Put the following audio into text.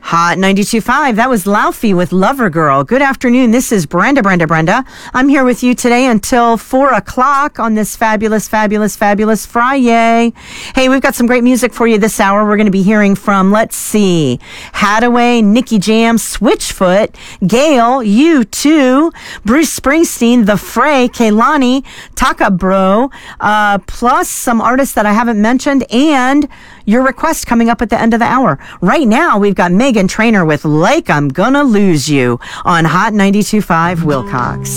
Hot 92.5. That was Laufey with Lover Girl. Good afternoon. This is Brenda. I'm here with you today until 4 o'clock on this fabulous Friday. Hey, we've got some great music for you this hour. We're going to be hearing from, let's see, Hadaway, Nicky Jam, Switchfoot, Gail, U2, Bruce Springsteen, The Fray, Kehlani, Taka Bro, plus some artists that I haven't mentioned, and your request coming up at the end of the hour. Right now, we've got Meghan Trainor with Like I'm Gonna Lose You on Hot 92.5 Wilcox.